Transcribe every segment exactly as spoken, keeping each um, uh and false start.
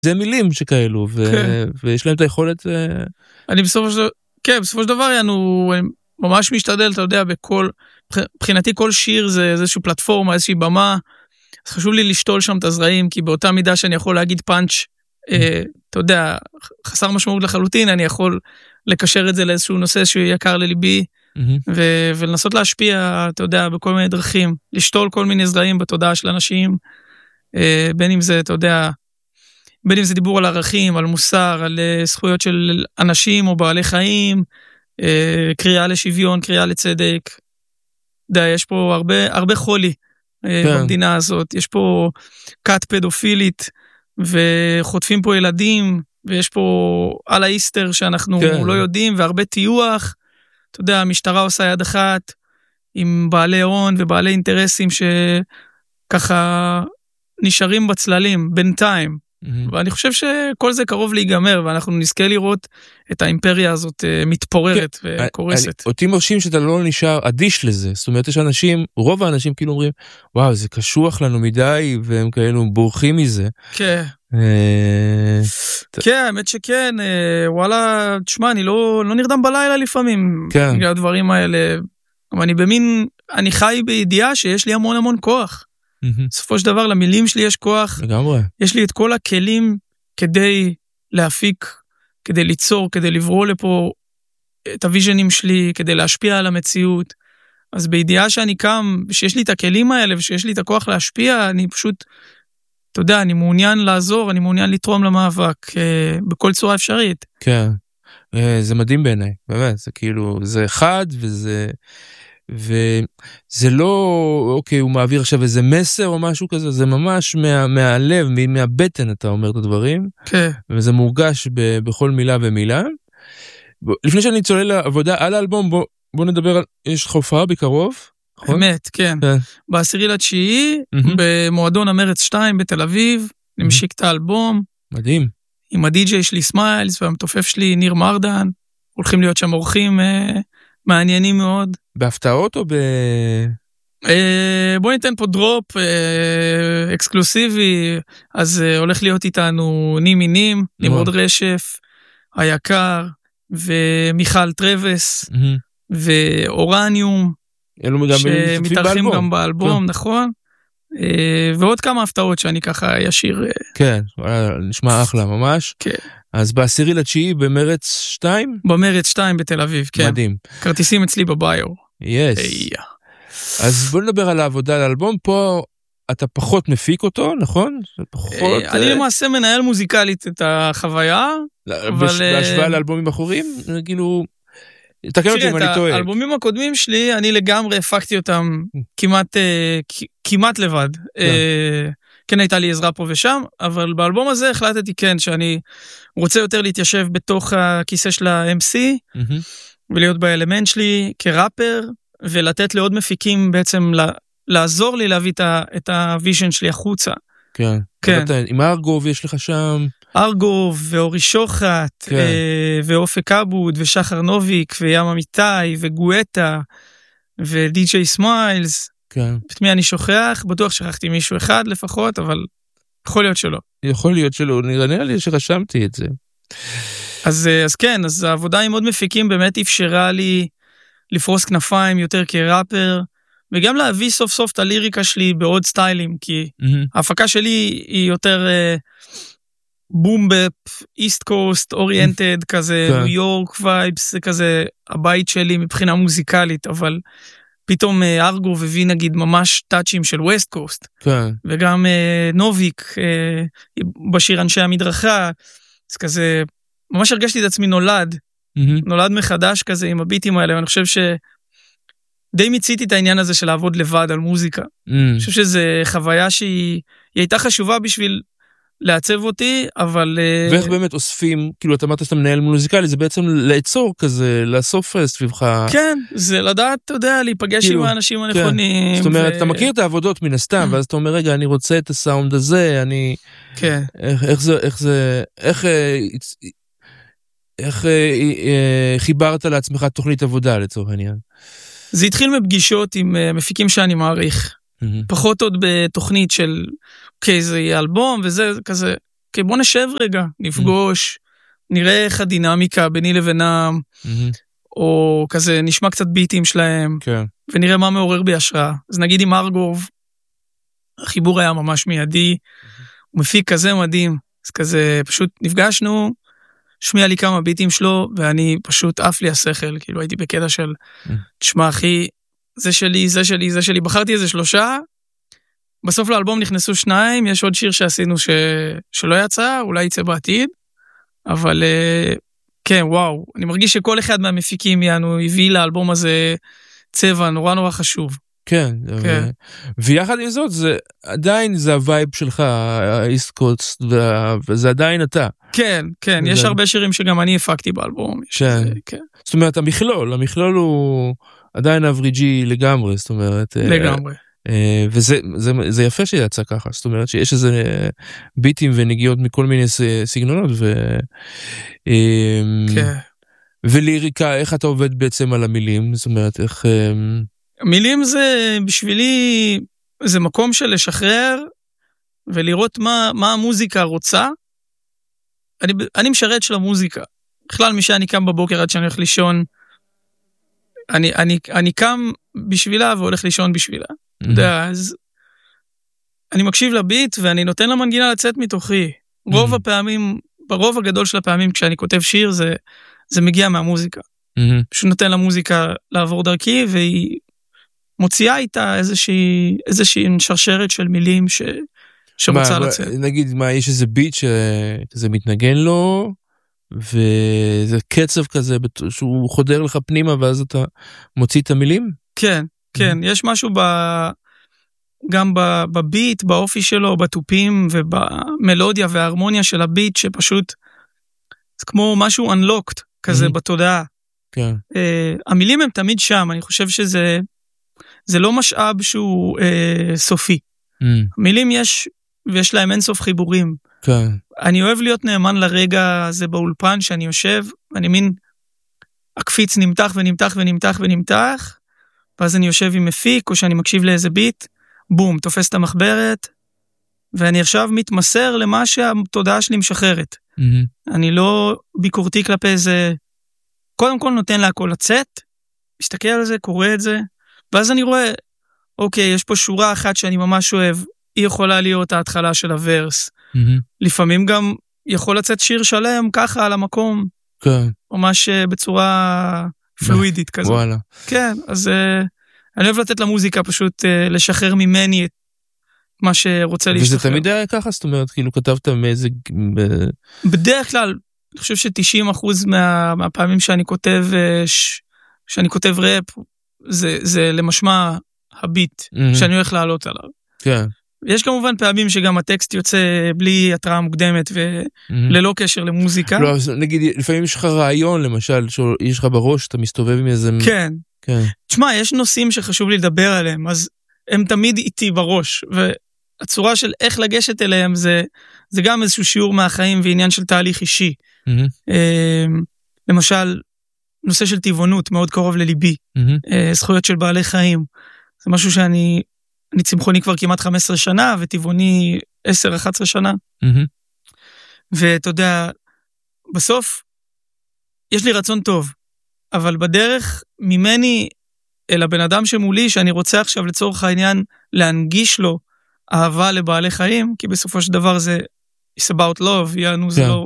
זה מילים שכאלו, ויש להם את היכולת... אני בסופו של דבר, כן, בסופו של דבר, אני ממש משתדל, אתה יודע, בכל, מבחינתי כל שיר זה איזושהי פלטפורמה, איזושהי במה, אז חשוב לי לשתול שם את הזרעים, כי באותה מידה שאני יכול להגיד פאנץ', אתה יודע, חסר משמעות לחלוטין, אני יכול לקשר את זה לאיזשהו נושא שהוא יקר לליבי, ולנסות להשפיע, אתה יודע, בכל מיני דרכים, לשתול כל מיני זרעים בתודעה של אנשים, בין אם זה, אתה יודע, בין אם זה דיבור על ערכים, על מוסר, על זכויות של אנשים או בעלי חיים, קריאה לשוויון, קריאה לצדק. די, יש פה הרבה, הרבה חולי במדינה הזאת. יש פה כת פדופילית, וחוטפים פה ילדים, ויש פה על האיסטר שאנחנו לא יודעים, והרבה טיוח. אתה יודע, המשטרה עושה יד אחת, עם בעלי הון ובעלי אינטרסים שככה נשארים בצללים, בינתיים. ואני חושב שכל זה קרוב להיגמר, ואנחנו נזכה לראות את האימפריה הזאת מתפוררת וקורסת. אותי מרשים שאתה לא נשאר אדיש לזה, זאת אומרת, יש אנשים, רוב האנשים כאילו אומרים, וואו, זה קשוח לנו מדי, והם כאלו בורחים מזה. כן. כן, האמת שכן, וואלה, תשמע, אני לא נרדם בלילה לפעמים, בגלל הדברים האלה, אבל אני במין, אני חי בידיעה שיש לי המון המון כוח. בסופו של דבר, למילים שלי יש כוח. לגמרי. יש לי את כל הכלים כדי להפיק, כדי ליצור, כדי לברוא לפה את הוויז'נים שלי, כדי להשפיע על המציאות. אז בידיעה שאני קם, ושיש לי את הכלים האלה, ושיש לי את הכוח להשפיע, אני פשוט, אתה יודע, אני מעוניין לעזור, אני מעוניין לתרום למאבק, אה, בכל צורה אפשרית. כן. אה, זה מדהים בעיניי, באמת. זה כאילו, זה אחד, וזה... וזה לא, אוקיי, הוא מעביר עכשיו איזה מסר או משהו כזה, זה ממש מה, מהלב, מהבטן אתה אומר את הדברים, כן. וזה מורגש ב, בכל מילה ומילה. לפני שאני צולל לעבודה על האלבום, בוא, בוא נדבר על, יש חופעה בקרוב? אמת, כן. כן. בעשירי לתשיעי, mm-hmm. במועדון המרץ שתיים בתל אביב, mm-hmm. נמשיק את האלבום. מדהים. עם הדי-ג'יי שלי סמיילס, והמתופף שלי ניר מרדן, הולכים להיות שם אורחים... אה, מעניינים מאוד. בהפתעות או ב... בוא ניתן פה דרופ אקסקלוסיבי, אז הולך להיות איתנו נימי נים, נמרוד רשף, היקר, ומיכל טרווס, ואורניום, שמתארחים גם באלבום, נכון? ועוד כמה הפתעות שאני ככה ישיר. כן, נשמע אחלה ממש. כן. אז בעשירי לתשיעי במרץ שתיים? במרץ שתיים בתל אביב, כן. מדהים. כרטיסים אצלי בביו. יס. Hey. אז בוא נדבר על העבודה על האלבום. פה אתה פחות מפיק אותו, נכון? פחות... אני למעשה מנהל מוזיקלית את החוויה. בהשוואה לאלבומים אחרים? כאילו... תקן אותי אם אני טועה. האלבומים הקודמים שלי, אני לגמרי הפקתי אותם כמעט, כמעט לבד. כן הייתה לי עזרה פה ושם, אבל באלבום הזה החלטתי כן, שאני רוצה יותר להתיישב בתוך הכיסא של ה-אם סי, mm-hmm. ולהיות באלמנט שלי כראפר, ולתת לעוד מפיקים בעצם לעזור לי להביא את הוויז'ן שלי החוצה. כן. כן. אתה, עם ארגוב יש לך שם... ארגוב ואורי שוחט, כן. אה, ואופק אבוד, ושחר נוביק, וים אמיתי, וגואטה, ודי-ג'יי סמיילס. כן. את מי אני שוכח? בטוח שכחתי מישהו אחד לפחות, אבל יכול להיות שלא. יכול להיות שלא, נראה לי שרשמתי את זה. אז, אז כן, אז העבודה עם עוד מפיקים באמת אפשרה לי לפרוס כנפיים יותר כראפר, וגם להביא סוף סוף את הליריקה שלי בעוד סטיילים, כי mm-hmm. ההפקה שלי היא יותר בום-בפ, איסט קוסט, אוריינטד, כזה ניו יורק וייבס, זה כזה הבית שלי מבחינה מוזיקלית, אבל... פתאום ארגו ווי נגיד ממש טאצ'ים של ווסט קוסט. כן. וגם אה, נוביק, אה, בשיר אנשי המדרכה, אז כזה, ממש הרגשתי את עצמי נולד, mm-hmm. נולד מחדש כזה עם הביטים האלה, ואני חושב שדי מיציתי את העניין הזה של לעבוד לבד על מוזיקה. Mm-hmm. אני חושב שזו חוויה שהיא הייתה חשובה בשביל לעצב אותי, אבל... ואיך באמת אוספים, כאילו אתה אמרת שאתה מנהל מוזיקלי, זה בעצם לעצור כזה, לאסוף סביבך. כן, זה לדעת, אתה יודע, להיפגש עם האנשים הנכונים. זאת אומרת, אתה מכיר את העבודות מן הסתם, ואז אתה אומר, רגע, אני רוצה את הסאונד הזה, אני... כן. איך זה, איך זה, איך... איך חיברת לעצמך תוכנית עבודה לצורך העניין? זה התחיל מפגישות עם מפיקים שאני מעריך. פחות עוד בתוכנית של... אוקיי, זה יהיה אלבום, וזה כזה, אוקיי, בוא נשב רגע, נפגוש, נראה איך הדינמיקה ביני לבינם, או כזה נשמע קצת ביטים שלהם, ונראה מה מעורר בי השראה. אז נגיד עם ארגוב, החיבור היה ממש מיידי, הוא מפיק כזה מדהים, אז כזה פשוט נפגשנו, שמיע לי כמה ביטים שלו, ואני פשוט עף לי השכל, כאילו הייתי בקטע של, תשמע אחי, זה שלי, זה שלי, זה שלי, בחרתי איזה שלושה, בסוף לאלבום נכנסו שניים, יש עוד שיר שעשינו ש... שלא יצא, אולי יצא בעתיד, אבל כן, וואו, אני מרגיש שכל אחד מהמפיקים יענו, הביא לאלבום הזה צבע נורא נורא חשוב. כן, כן. ו... ויחד עם זאת, זה עדיין זה הווייב שלך, האיסט קוסט, וה... וזה עדיין אתה. כן, כן, יש הרבה שירים שגם אני הפקתי באלבום. כן. כן. זאת אומרת, המכלול, המכלול הוא עדיין אבריג'י לגמרי, זאת אומרת. לגמרי. וזה זה, זה יפה שיצא ככה, זאת אומרת שיש איזה ביטים ונגיעות מכל מיני סגנונות, ו... כן. וליריקה, איך אתה עובד בעצם על המילים? זאת אומרת, איך... מילים זה בשבילי, זה מקום של לשחרר, ולראות מה, מה המוזיקה רוצה. אני, אני משרת של המוזיקה. בכלל, מי שאני קם בבוקר עד שאני הולך לישון, אני, אני, אני קם בשבילה והולך לישון בשבילה. אתה יודע, אז אני מקשיב לביט ואני נותן למנגינה לצאת מתוכי. רוב הפעמים, ברוב הגדול של הפעמים כשאני כותב שיר, זה, זה מגיע מהמוזיקה. פשוט נותן למוזיקה לעבור דרכי, והיא מוציאה איתה איזושהי, איזושהי שרשרת של מילים ש, שרוצה מה, לצאת. נגיד, מה, יש איזה ביט שזה מתנגן לו, וזה קצב כזה, שהוא חודר לך פנימה, ואז אתה מוציא את המילים? כן, כן, יש משהו ב... גם בביט, באופי שלו, בטופים ובמלודיה וההרמוניה של הביט, שפשוט זה כמו משהו unlocked כזה בתודעה. כן. המילים הם תמיד שם, אני חושב שזה זה לא משאב שהוא סופי. המילים יש, ויש להם אינסוף חיבורים. כן. אני אוהב להיות נאמן לרגע הזה באולפן, שאני יושב, ואני מין, הקפיץ נמתח ונמתח ונמתח ונמתח, ואז אני יושב עם מפיק, או שאני מקשיב לאיזה ביט, בום, תופס את המחברת, ואני עכשיו מתמסר למה שהתודעה שלי משחררת. Mm-hmm. אני לא ביקורתי כלפי איזה, קודם כל נותן לה הכל לצאת, מסתכל על זה, קורא את זה, ואז אני רואה, אוקיי, יש פה שורה אחת שאני ממש אוהב, היא יכולה להיות ההתחלה של הוורס. Mm-hmm. לפעמים גם יכול לצאת שיר שלם, ככה על המקום, כן. ממש בצורה פלואידית כזו. וואלה. כן, אז uh, אני אוהב לתת למוזיקה פשוט uh, לשחרר ממני את מה שרוצה להשתחרר. וזה תמיד היה ככה, זאת אומרת, כאילו כתבת מאיזה... בדרך כלל, אני חושב ש-תשעים אחוז מה, מהפעמים שאני כותב, ש, שאני כותב ראפ, זה, זה למשמע הביט, mm-hmm. שאני הולך לעלות עליו. כן. יש כמובן פעמים שגם הטקסט יוצא בלי התראה מוקדמת וללא קשר למוזיקה. לא, נגיד, לפעמים יש לך רעיון, למשל, שיש לך בראש, אתה מסתובב עם איזה... כן. כן. תשמע, יש נושאים שחשוב לי לדבר עליהם, אז הם תמיד איתי בראש, והצורה של איך לגשת אליהם זה, זה גם איזשהו שיעור מהחיים ועניין של תהליך אישי. למשל, נושא של טבעונות מאוד קרוב לליבי, זכויות של בעלי חיים. זה משהו שאני... אני צמחוני כבר כמעט חמש עשרה שנה, וטבעוני עשר אחת עשרה שנה. Mm-hmm. ואתה יודע, בסוף, יש לי רצון טוב, אבל בדרך ממני אל הבן אדם שמולי, שאני רוצה עכשיו לצורך העניין, להנגיש לו אהבה לבעלי חיים, כי בסופו של דבר זה, it's about love, יענו, yeah. זה לא...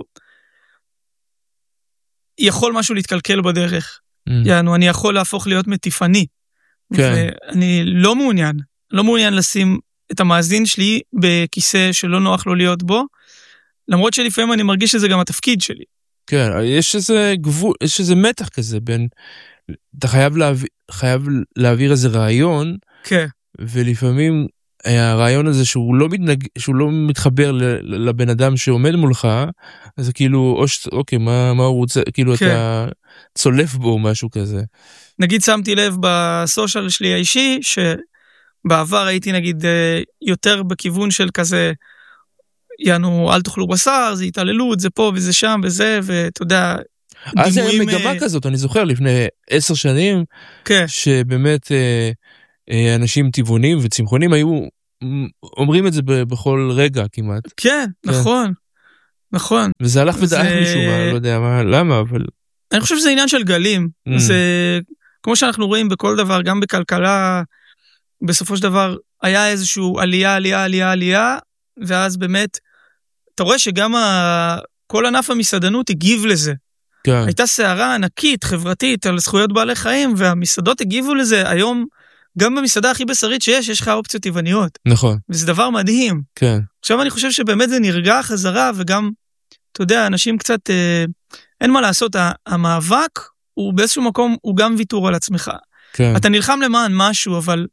יכול משהו להתקלקל בדרך. Mm-hmm. יענו, אני יכול להפוך להיות מטיפני. כן. ואני לא מעוניין. לא מעוניין לשים את המאזין שלי בכיסא שלא נוח לו להיות בו, למרות שלפעמים אני מרגיש שזה גם התפקיד שלי. כן, יש איזה גבול, יש איזה מתח כזה בין, אתה חייב להעביר, חייב להעביר איזה רעיון, כן. ולפעמים הרעיון הזה שהוא לא מתנג, שהוא לא מתחבר לבן אדם שעומד מולך, אז כאילו, או ש, אוקיי, מה, מה הוא רוצה, כאילו כן. אתה צולף בו משהו כזה. נגיד שמתי לב בסושיאל שלי האישי, ש... בעבר הייתי נגיד יותר בכיוון של כזה, יענו, אל תאכלו בשר, זה התעללות, זה פה וזה שם וזה, ואתה יודע... אז זה היה מגמה כזאת, אני זוכר לפני עשר שנים, כן. שבאמת אנשים טבעונים וצמחונים היו אומרים את זה בכל רגע כמעט. כן, נכון. נכון. וזה הלך ודעך משום מה, לא יודע מה, למה, אבל... אני חושב שזה עניין של גלים. זה, כמו שאנחנו רואים בכל דבר, גם בכלכלה, בסופו של דבר, היה איזשהו עלייה, עלייה, עלייה, עלייה, ואז באמת, אתה רואה שגם ה... כל ענף המסעדנות הגיב לזה. כן. הייתה סערה ענקית, חברתית, על זכויות בעלי חיים, והמסעדות הגיבו לזה. היום, גם במסעדה הכי בשרית שיש, יש לך אופציות טבעוניות. נכון. וזה דבר מדהים. כן. עכשיו אני חושב שבאמת זה נרגע חזרה, וגם, אתה יודע, אנשים קצת, אה, אין מה לעשות, המאבק הוא באיזשהו מקום, הוא גם ויתור על עצמך. כן. אתה נלחם למען משהו, אבל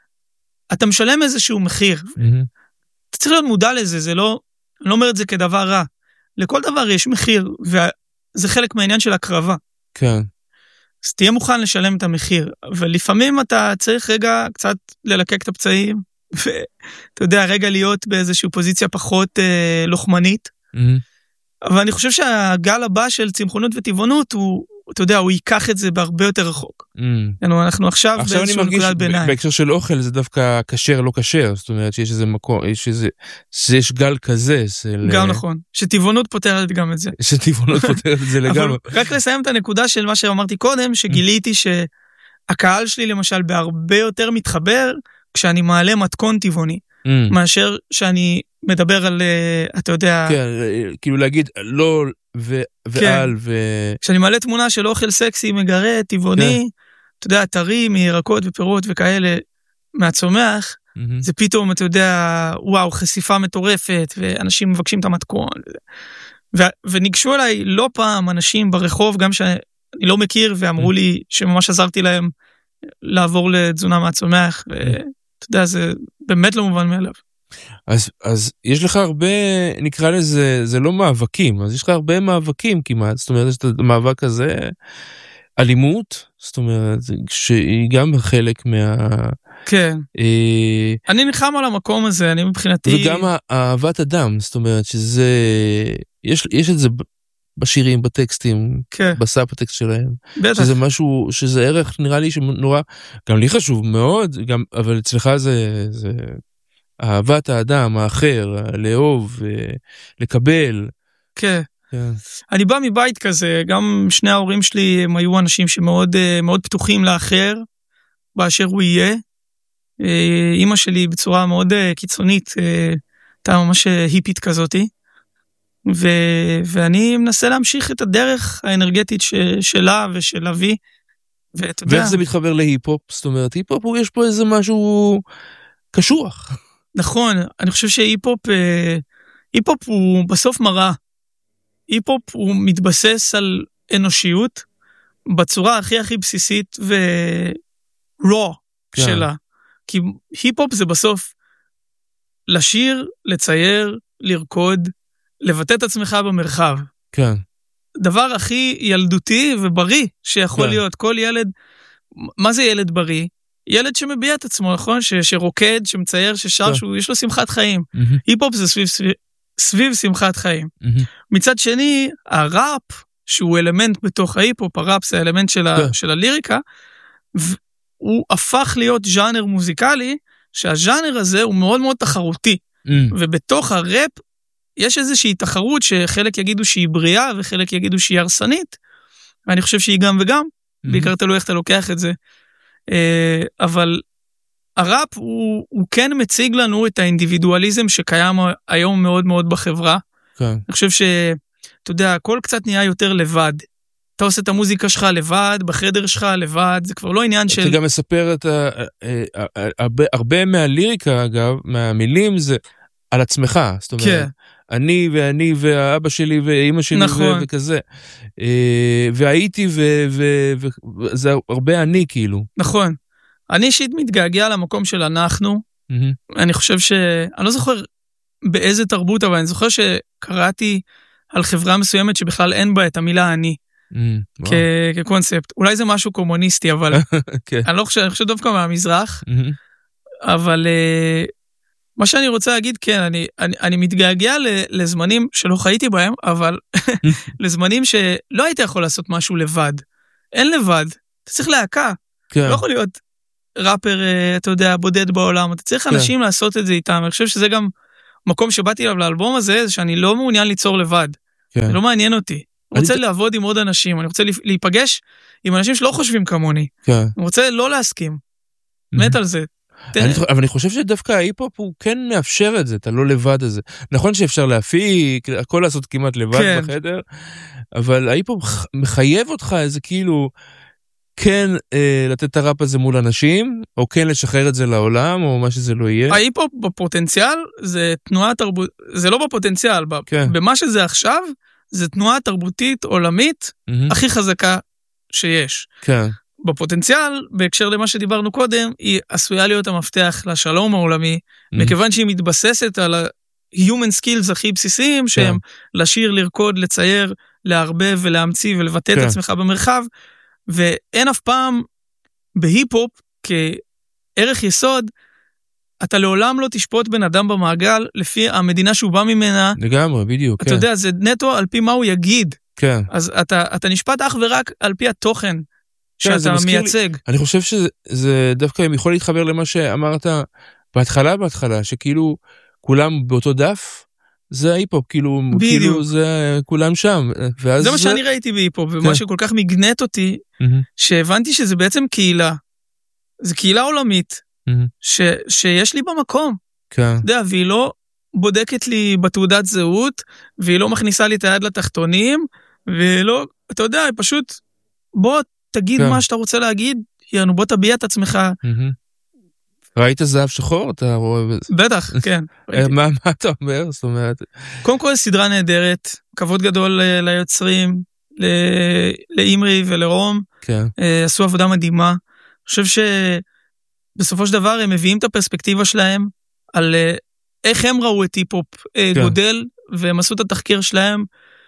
אתה משלם איזשהו מחיר. Mm-hmm. אתה צריך להיות מודע לזה, זה לא, אני לא אומר את זה כדבר רע. לכל דבר יש מחיר, וזה חלק מהעניין של הקרבה. כן. אז תהיה מוכן לשלם את המחיר, ולפעמים אתה צריך רגע קצת ללקק את הפצעים, ואתה יודע, רגע להיות באיזושהי פוזיציה פחות אה, לוחמנית, mm-hmm. אבל אני חושב שהגל הבא של צמחונות וטבעונות, הוא, אתה יודע, הוא ייקח את זה בהרבה יותר רחוק. Mm-hmm. אנחנו עכשיו, עכשיו אני מרגיש, בהקשר של אוכל, זה דווקא כשר לא כשר, זאת אומרת שיש איזה מקום, יש איזה, שיש גל כזה. של... גם נכון, שטבעונות פותרת גם את זה. שטבעונות פותרת את זה לגמרי. רק לסיים את הנקודה של מה שאמרתי קודם, שגיליתי שהקהל שלי למשל בהרבה יותר מתחבר, כשאני מעלה מתכון טבעוני, mm. מאשר שאני מדבר על, אתה יודע... כן, כאילו להגיד לא ו- ועל כן. ו... כשאני מעלה תמונה של אוכל סקסי, מגרה, טבעוני, כן. אתה יודע, טרי, מירקות ופירות וכאלה, מהצומח, mm-hmm. זה פתאום, אתה יודע, וואו, חשיפה מטורפת, ואנשים מבקשים את המתכון. ו- ניגשו אליי לא פעם אנשים ברחוב, גם שאני לא מכיר, ואמרו mm-hmm. לי שממש עזרתי להם לעבור לתזונה מהצומח, ואתה יודע, זה באמת לא מובן מאליו. אז, אז יש לך הרבה, נקרא לזה, זה לא מאבקים, אז יש לך הרבה מאבקים כמעט, זאת אומרת, יש את המאבק הזה, אלימות, זאת אומרת, שהיא גם חלק מה... כן. אה... אני נחם על המקום הזה, אני מבחינתי... וגם אהבת אדם, זאת אומרת, שזה, יש, יש את זה בשירים, בטקסטים, כן. בסאבטקסט שלהם. בטח. שזה משהו, שזה ערך, נראה לי שנורא, גם לי חשוב מאוד, גם, אבל אצלך זה... זה... אהבת האדם, האחר, לאהוב, לקבל. כן. כן. אני בא מבית כזה, גם שני ההורים שלי הם היו אנשים שמאוד מאוד פתוחים לאחר, באשר הוא יהיה. אמא שלי בצורה מאוד קיצונית, הייתה ממש היפית כזאתי, ו, ואני מנסה להמשיך את הדרך האנרגטית ש, שלה ושל אבי. ואתה יודע... ואיך זה מתחבר להיפ-הופ? זאת אומרת, היפ-הופ יש פה איזה משהו קשוח. נכון, אני חושב שהיפ-הופ, היפ-הופ הוא בסוף מראה. היפ-הופ הוא מתבסס על אנושיות, בצורה הכי הכי בסיסית ו-raw כן. שלה. כי היפ-הופ זה בסוף לשיר, לצייר, לרקוד, לבטא את עצמך במרחב. כן. דבר הכי ילדותי ובריא שיכול כן. להיות. כל ילד, מה זה ילד בריא? ילד שמביע את עצמו, נכון? ש- שרוקד, שמצייר, ששר, שהוא, יש לו שמחת חיים. Mm-hmm. היפ-הופ זה סביב, סביב, סביב שמחת חיים. Mm-hmm. מצד שני, הראפ, שהוא אלמנט בתוך ההיפ-הופ, הראפ זה האלמנט של, ה- של הליריקה, הוא הפך להיות ז'אנר מוזיקלי, שהז'אנר הזה הוא מאוד מאוד תחרותי. Mm-hmm. ובתוך הראפ, יש איזושהי תחרות שחלק יגידו שהיא בריאה, וחלק יגידו שהיא הרסנית, ואני חושב שהיא גם וגם, mm-hmm. בעיקר תלוי איך אתה לוקח את זה. אבל הראפ הוא, הוא כן מציג לנו את האינדיבידואליזם שקיים היום מאוד מאוד בחברה. כן. אני חושב שאתה יודע, הכל קצת נהיה יותר לבד. אתה עושה את המוזיקה שלך לבד, בחדר שלך לבד, זה כבר לא עניין של... אתה גם מספר את ה... הרבה, הרבה מהליריקה, אגב, מהמילים זה על עצמך. זאת אומרת, כן. אני ואני והאבא שלי ואמא שלי נכון. ו- וכזה. והייתי וזה הרבה אני כאילו. נכון. אני אישית מתגעגע למקום של אנחנו. Mm-hmm. אני חושב ש... אני לא זוכר באיזה תרבות, אבל אני זוכר שקראתי על חברה מסוימת שבכלל אין בה את המילה אני. Mm-hmm. כ- כקונספט. אולי זה משהו קומוניסטי, אבל okay. אני לא חושב, אני חושב דווקא מהמזרח. Mm-hmm. אבל... מה שאני רוצה להגיד, כן, אני, אני, אני מתגעגע לזמנים שלא חייתי בהם, אבל לזמנים שלא היית יכול לעשות משהו לבד. אין לבד, אתה צריך להקה. כן. לא יכול להיות ראפר, אתה יודע, בודד בעולם, אתה צריך אנשים כן. לעשות את זה איתם. אני חושב שזה גם המקום שבאתי אליו לאלבום הזה, זה שאני לא מעוניין ליצור לבד. זה לא מעניין אותי. אני רוצה לעבוד עם עוד אנשים, אני רוצה להיפגש עם אנשים שלא חושבים כמוני. אני רוצה לא להסכים. מת על זה. אבל אני חושב שדווקא ההיפ-הופ הוא כן מאפשר את זה, אתה לא לבד הזה. נכון שאפשר להפיק, הכל לעשות כמעט לבד בחדר, אבל ההיפ-הופ מחייב אותך איזה כאילו, כן לתת את הראפ הזה מול אנשים, או כן לשחרר את זה לעולם, או מה שזה לא יהיה. ההיפ-הופ בפוטנציאל, זה תנועה תרבות, זה לא בפוטנציאל, במה שזה עכשיו, זה תנועה תרבותית עולמית הכי חזקה שיש. כן. בפוטנציאל, בהקשר למה שדיברנו קודם, היא עשויה להיות המפתח לשלום העולמי, mm-hmm. מכיוון שהיא מתבססת על ה-human skills הכי בסיסיים, שהם yeah. לשיר, לרקוד, לצייר, להרבב ולהמציא ולבטא yeah. את עצמך במרחב, ואין אף פעם בהיפ-הופ כערך יסוד, אתה לעולם לא תשפוט בן אדם במעגל, לפי המדינה שהוא בא ממנה. לגמרי, בדיוק. אתה yeah. יודע, זה נטו על פי מה הוא יגיד. כן. Yeah. אז אתה, אתה נשפט אך ורק על פי התוכן, שאתה מייצג. לי, אני חושב שזה דווקא יכול להתחבר למה שאמרת בהתחלה בהתחלה, שכאילו כולם באותו דף, זה ההיפ-הופ, כאילו, כאילו זה כולם שם. זה, זה מה שאני ראיתי בהיפ-הופ, ומה כן. שכל כך מגנט אותי, mm-hmm. שהבנתי שזה בעצם קהילה. זה קהילה עולמית, mm-hmm. ש, שיש לי במקום. כן. אתה יודע, והיא לא בודקת לי בתעודת זהות, והיא לא מכניסה לי את היד לתחתונים, ולא, אתה יודע, פשוט, בוא, תגיד מה שאתה רוצה להגיד, יענו, בוא תביע את עצמך. ראית זהב שחור? אתה רואה... בטח, כן. מה אתה אומר? זאת אומרת... קודם כל, סדרה נהדרת, כבוד גדול ליוצרים, לאימרי ולרום, עשו עבודה מדהימה. אני חושב שבסופו של דבר הם מביאים את הפרספקטיבה שלהם, על איך הם ראו את היפ-הופ גודל, והם עשו את התחקיר שלהם,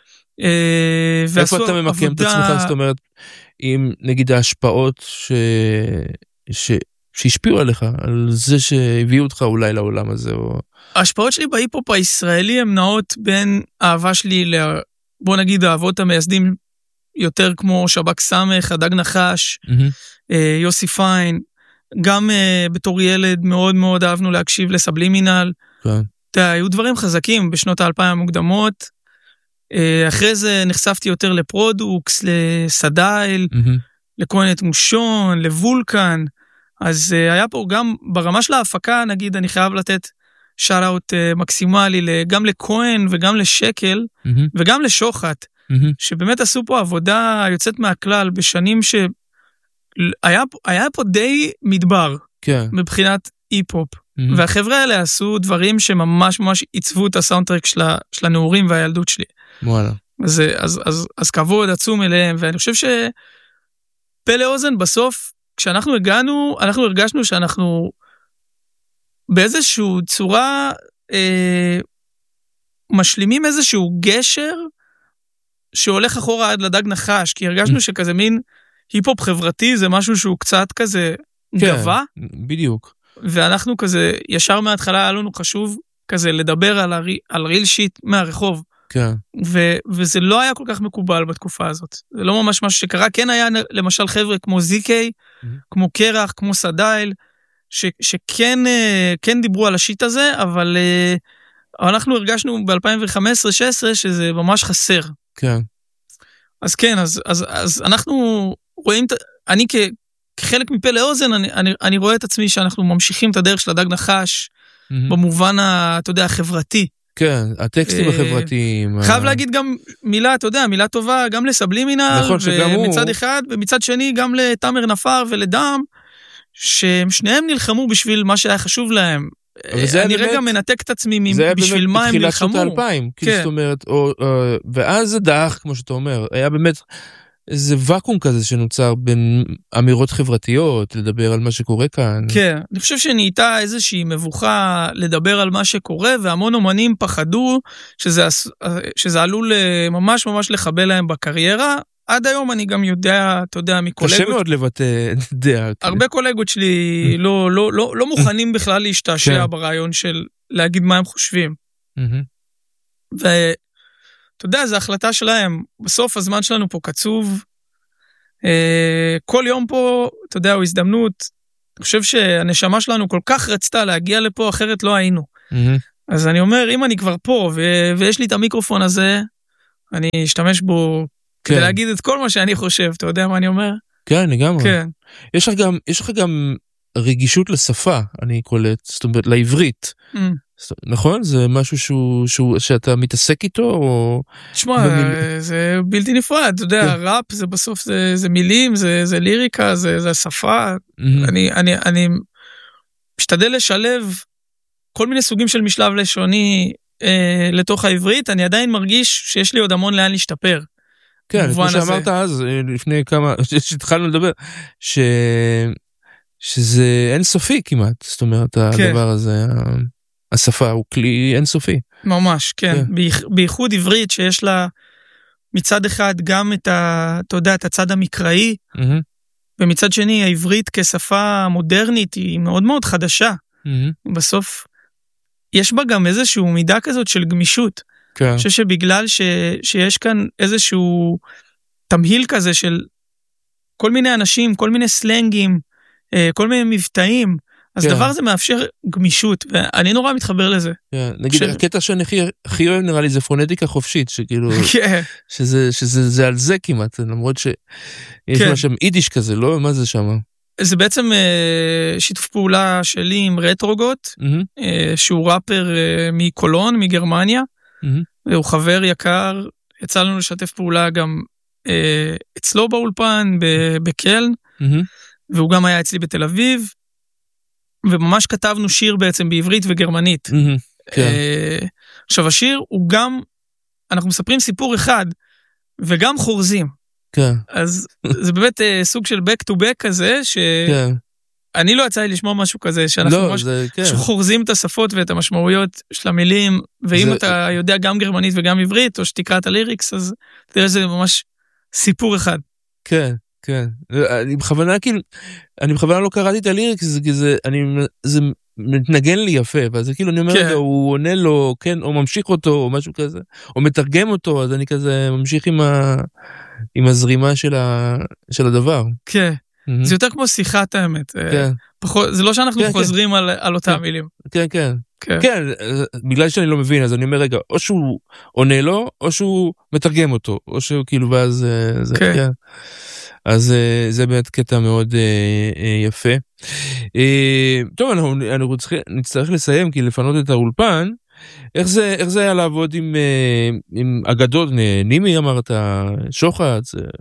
איפה אתה ממקם את עצמך? זאת אומרת, עם נגיד ההשפעות ש... ש... שהשפיעו עליך, על זה שהביאו אותך אולי לעולם הזה. או... ההשפעות שלי בהיפ-הופ הישראלי הם נעות בין אהבה שלי, ל... בוא נגיד האהבות המייסדים יותר כמו שבק סמך, הדג נחש, mm-hmm. יוסי פיין, גם בתור ילד מאוד מאוד אהבנו להקשיב לסבלימינל. כן. אתה, היו דברים חזקים בשנות האלפיים המוקדמות, אחרי זה נחשפתי יותר לפרודוקס, לסדייל, mm-hmm. לקוינת מושון, לבולקן, אז היה פה גם ברמה של ההפקה, נגיד, אני חייב לתת שאט-אוט מקסימלי, גם לקוין וגם לשקל, mm-hmm. וגם לשוחט, mm-hmm. שבאמת עשו פה עבודה יוצאת מהכלל, בשנים שהיה היה פה די מדבר, כן. מבחינת היפ-הופ, mm-hmm. והחבר'ה האלה עשו דברים שממש ממש עיצבו את הסאונדטרק של, של הנעורים והילדות שלי. וואלה. אז, אז, אז, אז כבוד עצום אליהם, ואני חושב שפלא אוזן בסוף, כשאנחנו הגענו, אנחנו הרגשנו שאנחנו באיזשהו צורה אה, משלימים איזשהו גשר שהולך אחורה עד לדג נחש, כי הרגשנו שכזה מין היפ-הופ חברתי זה משהו שהוא קצת כזה גבה. בדיוק. ואנחנו כזה, ישר מההתחלה היה לנו חשוב כזה לדבר על, הרי, על ריל שיט מהרחוב. כן. ו, וזה לא היה כל כך מקובל בתקופה הזאת. זה לא ממש משהו שקרה. כן היה למשל חבר'ה כמו זיקי, mm-hmm. כמו קרח, כמו סדייל, ש, שכן כן דיברו על השיט הזה, אבל, אבל אנחנו הרגשנו ב-אלפיים וחמש עשרה שש עשרה שזה ממש חסר. כן. אז כן, אז, אז, אז אנחנו רואים, אני כ, כחלק מפלא אוזן, אני, אני, אני רואה את עצמי שאנחנו ממשיכים את הדרך של הדג נחש, mm-hmm. במובן, ה, אתה יודע, החברתי. כן, הטקסטים החברתיים. חייב להגיד גם מילה, אתה יודע, מילה טובה, גם לסבלימינל, נכון, שגם הוא... ומצד אחד, ומצד שני גם לתמר נפר ולדם, שהם שניהם נלחמו בשביל מה שהיה חשוב להם. אני רגע מנתק את עצמי בשביל מה הם נלחמו. זה היה באמת בתחילת שנות האלפיים, זאת אומרת, ואז זה דח, כמו שאתה אומר, היה באמת איזה וקום כזה שנוצר בין אמירות חברתיות, לדבר על מה שקורה כאן. כן, אני חושב שנהייתה איזושהי מבוכה לדבר על מה שקורה, והמון אומנים פחדו שזה, שזה עלול ממש ממש לחבל להם בקריירה. עד היום אני גם יודע, אתה יודע, מקולגות... קשה מאוד לבטא דעה. הרבה קולגות שלי לא, לא, לא, לא מוכנים בכלל להשתעשע ברעיון של להגיד מה הם חושבים. ו... אתה יודע, זו החלטה שלהם. בסוף הזמן שלנו פה קצוב. כל יום פה, אתה יודע, הוא הזדמנות. אני חושב שהנשמה שלנו כל כך רצתה להגיע לפה, אחרת לא היינו. אז אני אומר, אם אני כבר פה, ו- ויש לי את המיקרופון הזה, אני אשתמש בו כן. כדי להגיד את כל מה שאני חושב, אתה יודע מה אני אומר? כן, לגמרי. כן. יש לך גם, יש לך גם רגישות לשפה, אני קולט, זאת אומרת, לעברית. Mm. נכון? זה משהו שהוא, שהוא, שאתה מתעסק איתו, או... תשמע, במיל... זה בלתי נפרד, אתה יודע, כן. ראפ זה בסוף, זה, זה מילים, זה, זה ליריקה, זה, זה שפה. Mm-hmm. אני, אני, אני משתדל לשלב כל מיני סוגים של משלב לשוני אה, לתוך העברית, אני עדיין מרגיש שיש לי עוד המון לאן להשתפר. כן, כמו שאמרת אז, לפני כמה, שהתחלנו לדבר, ש... שזה אינסופי כמעט, זאת אומרת, כן. הדבר הזה, השפה הוא כלי אינסופי. ממש, כן. כן. בייחוד עברית שיש לה מצד אחד גם את, ה, אתה יודע, את הצד המקראי, mm-hmm. ומצד שני העברית כשפה מודרנית היא מאוד מאוד חדשה. Mm-hmm. בסוף יש בה גם איזשהו מידה כזאת של גמישות. כן. אני חושב שבגלל ש, שיש כאן איזשהו תמהיל כזה של כל מיני אנשים, כל מיני סלנגים, כל מיני מבטאים, אז כן. דבר הזה מאפשר גמישות, ואני נורא מתחבר לזה. כן. נגיד, ש... הקטע שאני הכי, הכי אוהב נראה לי זה פונטיקה חופשית, שכאילו, כן. שזה, שזה זה על זה כמעט, למרות שיש כן. שם אידיש כזה, לא? מה זה שם? זה בעצם שיתוף פעולה שלי עם רטרוגוט, mm-hmm. שהוא ראפר מקולון, מגרמניה, mm-hmm. והוא חבר יקר, יצא לנו לשתף פעולה גם אצלו באולפן, בקלן, mm-hmm. והוא גם היה אצלי בתל אביב, וממש כתבנו שיר בעצם בעברית וגרמנית. Mm-hmm, כן. uh, עכשיו השיר הוא גם, אנחנו מספרים סיפור אחד, וגם חורזים. כן. אז זה באמת uh, סוג של back to back כזה, שאני כן. לא יצא לי לשמוע משהו כזה, שאנחנו לא, ממש זה, כן. חורזים את השפות ואת המשמעויות של המילים, ואם זה... אתה יודע גם גרמנית וגם עברית, או שתקרא את הליריקס, אז תראה שזה ממש סיפור אחד. כן. כן, אני בכוונה כאילו, אני בכוונה לא קראתי את הליריקס, כי זה, אני, זה מתנגן לי יפה, ואז כאילו אני אומר, כן. הוא עונה לו, כן, או ממשיך אותו, או משהו כזה, או מתרגם אותו, אז אני כזה ממשיך עם, ה, עם הזרימה של, ה, של הדבר. כן, mm-hmm. זה יותר כמו שיחת האמת, כן. פחות, זה לא שאנחנו כן, חוזרים כן. על, על אותם כן. מילים. כן, כן, כן, כן, בגלל שאני לא מבין, אז אני אומר, רגע, או שהוא עונה לו, או שהוא מתרגם אותו, או שהוא כאילו, ואז זה, כן. כן. אז זה באמת קטע מאוד יפה. טוב, אנחנו נצטרך לסיים, כי לפנות את האולפן. איך זה, איך זה היה לעבוד עם, עם אגדות? נימי אמרת, שוחט?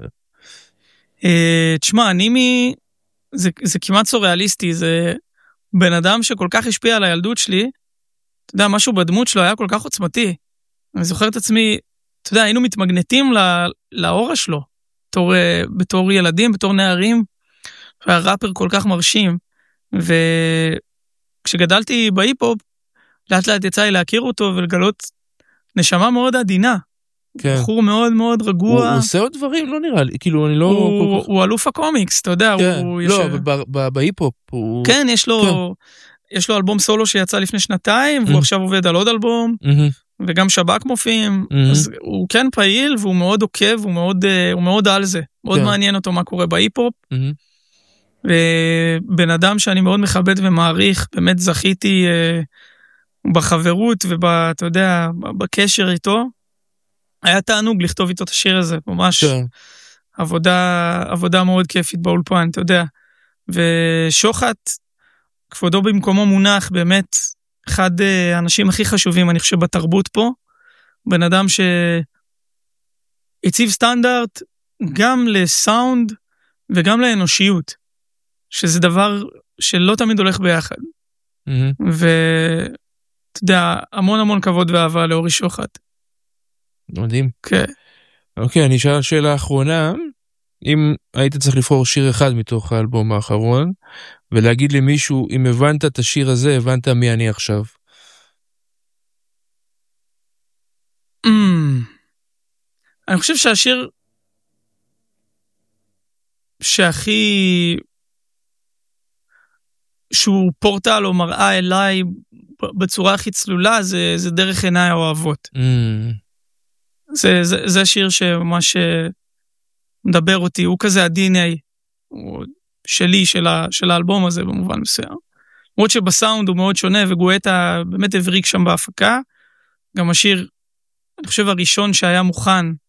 תשמע, נימי זה, זה כמעט סוריאליסטי, זה בן אדם שכל כך השפיע על הילדות שלי, אתה יודע, משהו בדמות שלו היה כל כך עוצמתי. אני זוכר את עצמי, אתה יודע, היינו מתמגנטים לאורה שלו. בתור, בתור ילדים, בתור נערים, והראפר כל כך מרשים, וכשגדלתי בהיפ-הופ, לאט לאט יצא לי להכיר אותו ולגלות נשמה מאוד עדינה, כן. בחור מאוד מאוד רגוע. הוא, הוא עושה עוד דברים, לא נראה לי, כאילו אני לא... הוא, הוא אלוף הקומיקס, אתה יודע, כן. הוא... לא, יש... בהיפ-הופ הוא... כן, יש לו, כן. יש לו אלבום סולו שיצא לפני שנתיים, והוא mm-hmm. עכשיו עובד על עוד אלבום, mm-hmm. וגם שבק מופיעים, mm-hmm. אז הוא כן פעיל, והוא מאוד עוקב, הוא מאוד, הוא מאוד על זה, מאוד כן. מעניין אותו מה קורה בהיפ-הופ, mm-hmm. ובן אדם שאני מאוד מכבד ומעריך, באמת זכיתי אה, בחברות ואתה יודע, בקשר איתו, היה תענוג לכתוב איתו את השיר הזה, ממש כן. עבודה, עבודה מאוד כיפית באולפן, אתה יודע, ושוחט, כבודו במקומו מונח, באמת, אחד האנשים הכי חשובים, אני חושב, בתרבות פה, בן אדם שהציב סטנדרט גם לסאונד וגם לאנושיות, שזה דבר שלא תמיד הולך ביחד. Mm-hmm. ואתה יודע, המון המון כבוד ואהבה לאורי שוחט. מדהים. כן. אוקיי, אני אשאל שאלה האחרונה, אם היית צריך לבחור שיר אחד מתוך האלבום האחרון, ולהגיד למישהו, אם הבנת את השיר הזה, הבנת מי אני עכשיו. Mm. אני חושב שהשיר שהכי שהוא פורטל או מראה אליי בצורה הכי צלולה, זה, זה דרך עיניי האוהבות. Mm. זה, זה, זה שיר שממש מדבר אותי, הוא כזה ה-די אן איי שלי, של, ה, של האלבום הזה במובן מסוים. למרות שבסאונד הוא מאוד שונה, וגואטה באמת הבריק שם בהפקה. גם השיר, אני חושב הראשון שהיה מוכן,